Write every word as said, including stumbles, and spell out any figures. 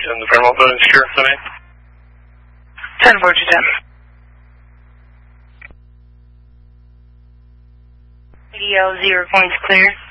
in the Fairmont building secure for me. ten four two ten. Radio zero points clear.